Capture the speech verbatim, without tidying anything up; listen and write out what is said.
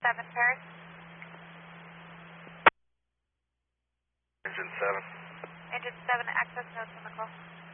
seven, Paris. Engine seven. Engine seven, access notes on the call.